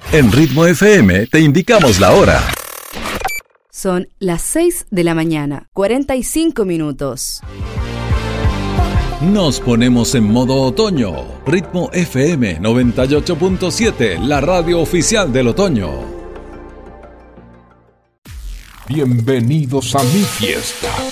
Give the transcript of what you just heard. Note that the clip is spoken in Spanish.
En Ritmo FM te indicamos la hora. Son las 6 de la mañana, 45 minutos. Nos ponemos en modo otoño. Ritmo FM 98.7, la radio oficial del otoño. Bienvenidos a mi fiesta.